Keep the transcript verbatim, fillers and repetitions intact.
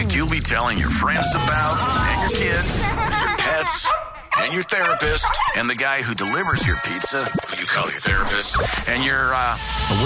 music you'll be telling your friends about, and your kids, and your pets, and your therapist, and the guy who delivers your pizza, who you call your therapist, and your, uh...